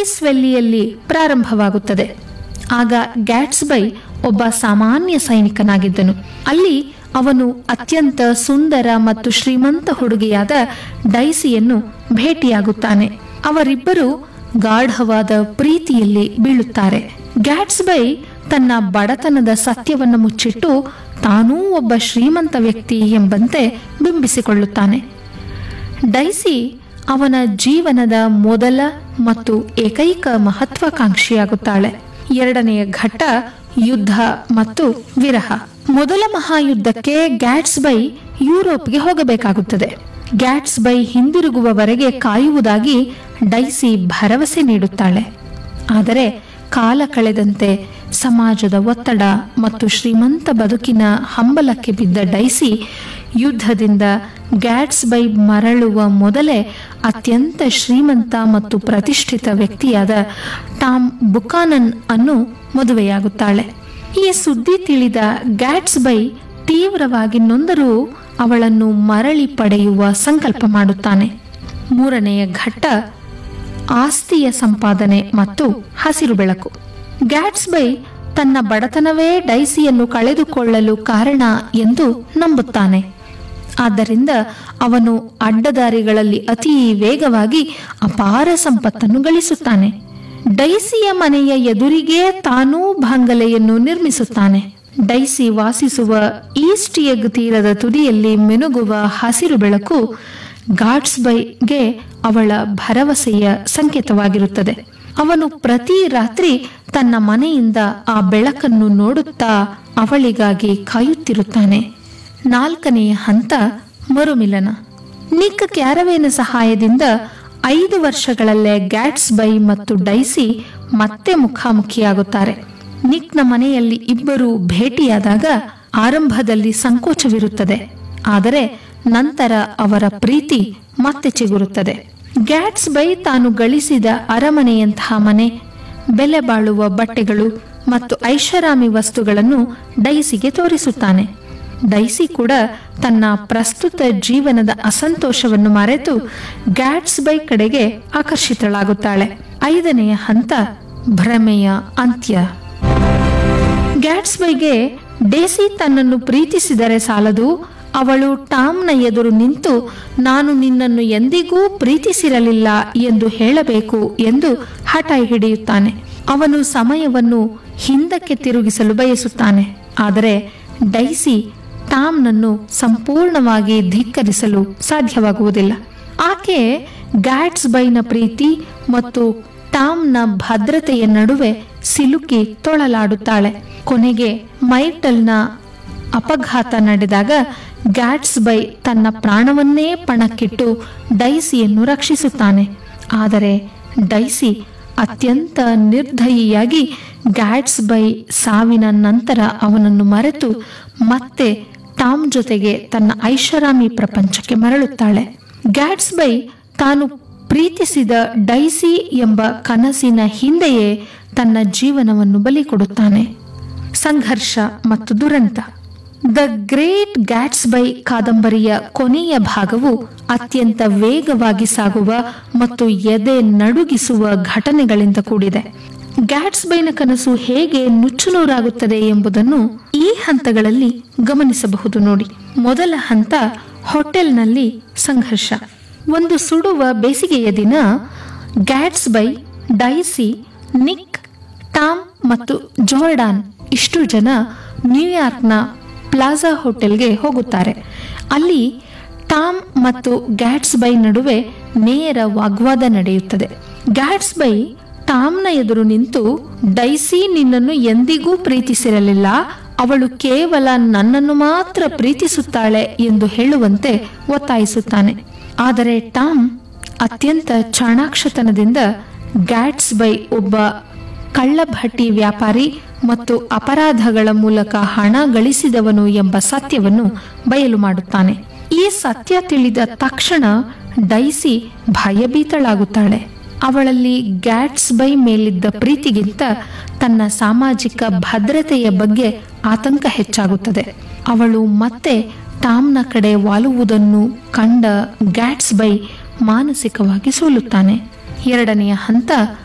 Piece ವ್ಯಾಲಿಯಲ್ಲಿ ಪ್ರಾರಂಭವಾಗುತ್ತದೆ. ಆಗ ಗ್ಯಾಟ್ಸ್ಬೈ ಒಬ್ಬ ಸಾಮಾನ್ಯ ಸೈನಿಕನಾಗಿದ್ದನು. ಅಲ್ಲಿ ಅವನು ಅತ್ಯಂತ ಸುಂದರ ಮತ್ತು ಶ್ರೀಮಂತ ಹುಡುಗಿಯಾದ ಡೈಸಿಯನ್ನು ಭೇಟಿಯಾಗುತ್ತಾನೆ. ಅವರಿಬ್ಬರು ಗಾಢವಾದ ಪ್ರೀತಿಯಲ್ಲಿ ಬೀಳುತ್ತಾರೆ. ಗ್ಯಾಟ್ಸ್ಬೈ ತನ್ನ ಬಡತನದ ಸತ್ಯವನ್ನು ಮುಚ್ಚಿಟ್ಟು ತಾನೂ ಒಬ್ಬ ಶ್ರೀಮಂತ ವ್ಯಕ್ತಿ ಎಂಬಂತೆ ಬಿಂಬಿಸಿಕೊಳ್ಳುತ್ತಾನೆ. ಡೈಸಿ ಅವನ ಜೀವನದ ಮೊದಲ ಮತ್ತು ಏಕೈಕ ಮಹತ್ವಾಕಾಂಕ್ಷಿಯಾಗುತ್ತಾಳೆ. ಎರಡನೆಯ ಘಟ್ಟ ಯುದ್ಧ ಮತ್ತು ವಿರಹ. ಮೊದಲ ಮಹಾಯುದ್ಧಕ್ಕೆ ಗ್ಯಾಟ್ಸ್ಬೈ ಯುರೋಪ್ಗೆ ಹೋಗಬೇಕಾಗುತ್ತದೆ. ಗ್ಯಾಟ್ಸ್ಬೈ ಹಿಂದಿರುಗುವವರೆಗೆ ಕಾಯುವುದಾಗಿ ಡೈಸಿ ಭರವಸೆ ನೀಡುತ್ತಾಳೆ. ಆದರೆ ಕಾಲ ಕಳೆದಂತೆ ಸಮಾಜದ ಒತ್ತಡ ಮತ್ತು ಶ್ರೀಮಂತ ಬದುಕಿನ ಹಂಬಲಕ್ಕೆ ಬಿದ್ದ ಡೈಸಿ ಯುದ್ಧದಿಂದ ಗ್ಯಾಟ್ಸ್ಬೈ ಮರಳುವ ಮೊದಲೇ ಅತ್ಯಂತ ಶ್ರೀಮಂತ ಮತ್ತು ಪ್ರತಿಷ್ಠಿತ ವ್ಯಕ್ತಿಯಾದ ಟಾಮ್ ಬುಕಾನನ್ ಅನ್ನು ಮದುವೆಯಾಗುತ್ತಾಳೆ. ಈ ಸುದ್ದಿ ತಿಳಿದ ಗ್ಯಾಟ್ಸ್ಬೈ ತೀವ್ರವಾಗಿ ನೊಂದರೂ ಅವಳನ್ನು ಮರಳಿ ಪಡೆಯುವ ಸಂಕಲ್ಪ ಮಾಡುತ್ತಾನೆ. ಮೂರನೆಯ ಘಟ್ಟ ಆಸ್ತಿಯ ಸಂಪಾದನೆ ಮತ್ತು ಹಸಿರು ಬೆಳಕು. ಗ್ಯಾಟ್ಸ್ಬೈ ತನ್ನ ಬಡತನವೇ ಡೈಸಿಯನ್ನು ಕಳೆದುಕೊಳ್ಳಲು ಕಾರಣ ಎಂದು ನಂಬುತ್ತಾನೆ. ಆದ್ದರಿಂದ ಅವನು ಅಡ್ಡದಾರಿಗಳಲ್ಲಿ ಅತಿ ವೇಗವಾಗಿ ಅಪಾರ ಸಂಪತ್ತನ್ನು ಗಳಿಸುತ್ತಾನೆ. ಡೈಸಿಯ ಮನೆಯ ಎದುರಿಗೆ ತಾನೂ ಬಂಗಲೆಯನ್ನು ನಿರ್ಮಿಸುತ್ತಾನೆ. ಡೈಸಿ ವಾಸಿಸುವ ಈಸ್ಟ್ ಎಗ್ ತೀರದ ತುದಿಯಲ್ಲಿ ಮಿನುಗುವ ಹಸಿರು ಬೆಳಕು ಗಾಟ್ಸ್ಬೈಗೆ ಅವಳ ಭರವಸೆಯ ಸಂಕೇತವಾಗಿರುತ್ತದೆ. ಅವನು ಪ್ರತಿ ರಾತ್ರಿ ತನ್ನ ಮನೆಯಿಂದ ಆ ಬೆಳಕನ್ನು ನೋಡುತ್ತಾ ಅವಳಿಗಾಗಿ ಕಾಯುತ್ತಿರುತ್ತಾನೆ. ನಾಲ್ಕನೆಯ ಹಂತ ಮರುಮಿಲನ. ನಿಕ್ ಕ್ಯಾರವೇನ ಸಹಾಯದಿಂದ 5 ವರ್ಷಗಳಲ್ಲೇ ಗ್ಯಾಟ್ಸ್ಬೈ ಮತ್ತು ಡೈಸಿ ಮತ್ತೆ ಮುಖಾಮುಖಿಯಾಗುತ್ತಾರೆ. ನಿಕ್ನ ಮನೆಯಲ್ಲಿ ಇಬ್ಬರು ಭೇಟಿಯಾದಾಗ ಆರಂಭದಲ್ಲಿ ಸಂಕೋಚವಿರುತ್ತದೆ, ಆದರೆ ನಂತರ ಅವರ ಪ್ರೀತಿ ಮತ್ತೆ ಚಿಗುರುತ್ತದೆ. ಗ್ಯಾಟ್ಸ್ಬೈ ತಾನು ಗಳಿಸಿದ ಅರಮನೆಯಂತಹ ಮನೆ, ಬೆಲೆ ಬಾಳುವ ಬಟ್ಟೆಗಳು ಮತ್ತು ಐಷಾರಾಮಿ ವಸ್ತುಗಳನ್ನು ಡೈಸಿಗೆ ತೋರಿಸುತ್ತಾನೆ. ಡೈಸಿ ಕೂಡ ತನ್ನ ಪ್ರಸ್ತುತ ಜೀವನದ ಅಸಂತೋಷವನ್ನು ಮರೆತು ಗ್ಯಾಟ್ಸ್ಬೈ ಕಡೆಗೆ ಆಕರ್ಷಿತಳಾಗುತ್ತಾಳೆ. 5ನೆಯ ಹಂತ ಭ್ರಮೆಯ ಅಂತ್ಯ. ಗ್ಯಾಟ್ಸ್ಬೈಗೆ ಡೈಸಿ ತನ್ನನ್ನು ಪ್ರೀತಿಸಿದರೆ ಸಾಲದು, ಅವಳು ಟಾಮ್ನ ಎದುರು ನಿಂತು ನಾನು ನಿನ್ನನ್ನು ಎಂದಿಗೂ ಪ್ರೀತಿಸಿರಲಿಲ್ಲ ಎಂದು ಹೇಳಬೇಕು ಎಂದು ಹಠ ಹಿಡಿಯುತ್ತಾನೆ. ಅವನು ಸಮಯವನ್ನು ಹಿಂದಕ್ಕೆ ತಿರುಗಿಸಲು ಬಯಸುತ್ತಾನೆ, ಆದರೆ ಡೈಸಿ ಟಾಮ್ನನ್ನು ಸಂಪೂರ್ಣವಾಗಿ ಧಿಕ್ಕರಿಸಲು ಸಾಧ್ಯವಾಗುವುದಿಲ್ಲ. ಆಕೆ ಗ್ಯಾಟ್ಸ್ಬೈನ ಪ್ರೀತಿ ಮತ್ತು ಟಾಮ್ನ ಭದ್ರತೆಯ ನಡುವೆ ಸಿಲುಕಿ ತೊಳಲಾಡುತ್ತಾಳೆ. ಕೊನೆಗೆ ಮೈಟಲ್ನ ಅಪಘಾತ ನಡೆದಾಗ ಗ್ಯಾಟ್ಸ್ಬೈ ತನ್ನ ಪ್ರಾಣವನ್ನೇ ಪಣಕ್ಕಿಟ್ಟು ಡೈಸಿಯನ್ನು ರಕ್ಷಿಸುತ್ತಾನೆ. ಆದರೆ ಡೈಸಿ ಅತ್ಯಂತ ನಿರ್ದಯಿಯಾಗಿ ಗ್ಯಾಟ್ಸ್ಬೈ ಸಾವಿನ ನಂತರ ಅವನನ್ನು ಮರೆತು ಮತ್ತೆ ಟಾಮ್ ಜೊತೆಗೆ ತನ್ನ ಐಷಾರಾಮಿ ಪ್ರಪಂಚಕ್ಕೆ ಮರಳುತ್ತಾಳೆ. ಗ್ಯಾಟ್ಸ್ಬೈ ತಾನು ಪ್ರೀತಿಸಿದ ಡೈಸಿ ಎಂಬ ಕನಸಿನ ಹಿಂದೆಯೇ ತನ್ನ ಜೀವನವನ್ನು ಬಲಿ ಕೊಡುತ್ತಾನೆ. ಸಂಘರ್ಷ ಮತ್ತು ದುರಂತ. ದ ಗ್ರೇಟ್ ಗ್ಯಾಟ್ಸ್ಬೈ ಕಾದಂಬರಿಯ ಕೊನೆಯ ಭಾಗವು ಅತ್ಯಂತ ವೇಗವಾಗಿ ಸಾಗುವ ಮತ್ತು ಎದೆ ನಡುಗಿಸುವ ಘಟನೆಗಳಿಂದ ಕೂಡಿದೆ. ಗ್ಯಾಟ್ಸ್ಬೈನ ಕನಸು ಹೇಗೆ ನುಚ್ಚುನೂರಾಗುತ್ತದೆ ಎಂಬುದನ್ನು ಈ ಹಂತಗಳಲ್ಲಿ ಗಮನಿಸಬಹುದು ನೋಡಿ. ಮೊದಲ ಹಂತ ಹೋಟೆಲ್ನಲ್ಲಿ ಸಂಘರ್ಷ. ಒಂದು ಸುಡುವ ಬೇಸಿಗೆಯ ದಿನ ಗ್ಯಾಟ್ಸ್ಬೈ, ಡೈಸಿ, ನಿಕ್, ಟಾಮ್ ಮತ್ತು ಜೋರ್ಡಾನ್ ಇಷ್ಟು ಜನ ನ್ಯೂಯಾರ್ಕ್ನ ಪ್ಲಾಜಾ ಹೋಟೆಲ್ಗೆ ಹೋಗುತ್ತಾರೆ. ಅಲ್ಲಿ ಟಾಮ್ ಮತ್ತು ಗ್ಯಾಟ್ಸ್ಬೈ ನಡುವೆ ನೇರ ವಾಗ್ವಾದ ನಡೆಯುತ್ತದೆ. ಗ್ಯಾಟ್ಸ್ಬೈ ಟಾಮ್ನ ಎದುರು ನಿಂತು ಡೈಸಿ ನಿನ್ನನ್ನು ಎಂದಿಗೂ ಪ್ರೀತಿಸಿರಲಿಲ್ಲ, ಅವಳು ಕೇವಲ ನನ್ನನ್ನು ಮಾತ್ರ ಪ್ರೀತಿಸುತ್ತಾಳೆ ಎಂದು ಹೇಳುವಂತೆ ಒತ್ತಾಯಿಸುತ್ತಾನೆ. ಆದರೆ ಟಾಮ್ ಅತ್ಯಂತ ಚಾಣಾಕ್ಷತನದಿಂದ ಗ್ಯಾಟ್ಸ್ಬೈ ಒಬ್ಬ ಕಳ್ಳಭಟ್ಟಿ ವ್ಯಾಪಾರಿ ಮತ್ತು ಅಪರಾಧಗಳ ಮೂಲಕ ಹಣ ಗಳಿಸಿದವನು ಎಂಬ ಸತ್ಯವನ್ನು ಬಯಲು ಮಾಡುತ್ತಾನೆ. ಈ ಸತ್ಯ ತಿಳಿದ ತಕ್ಷಣ ಡೈಸಿ ಭಯಭೀತಳಾಗುತ್ತಾಳೆ. ಅವಳಲ್ಲಿ ಗ್ಯಾಟ್ಸ್ಬೈ ಮೇಲಿದ್ದ ಪ್ರೀತಿಗಿಂತ ತನ್ನ ಸಾಮಾಜಿಕ ಭದ್ರತೆಯ ಬಗ್ಗೆ ಆತಂಕ ಹೆಚ್ಚಾಗುತ್ತದೆ. ಅವಳು ಮತ್ತೆ ಟಾಮ್ನ ಕಡೆ ವಾಲುವುದನ್ನು ಕಂಡ ಗ್ಯಾಟ್ಸ್ಬೈ ಮಾನಸಿಕವಾಗಿ ಸೋಲುತ್ತಾನೆ. ಎರಡನೆಯ ಹಂತ